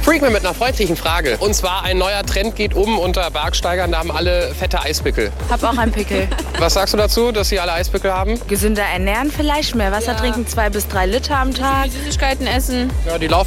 Freakman mit einer freundlichen Frage. Und zwar ein neuer Trend geht unter Bergsteigern. Da haben alle fette Eispickel. Hab auch einen Pickel. Was sagst du dazu, dass sie alle Eispickel haben? Gesünder ernähren vielleicht, mehr Wasser trinken, 2 bis 3 Liter am Tag. Süßigkeiten essen. Ja, die laufen